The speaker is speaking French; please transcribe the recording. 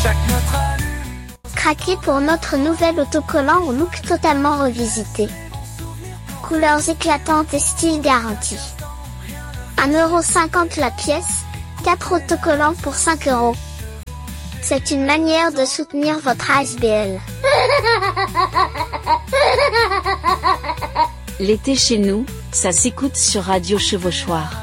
Craquez pour notre nouvel autocollant au look totalement revisité. Couleurs éclatantes et style garanti. 1,50€ la pièce, 4 autocollants pour 5€. C'est une manière de soutenir votre ASBL. L'été chez nous, ça s'écoute sur Radio Chevauchoir.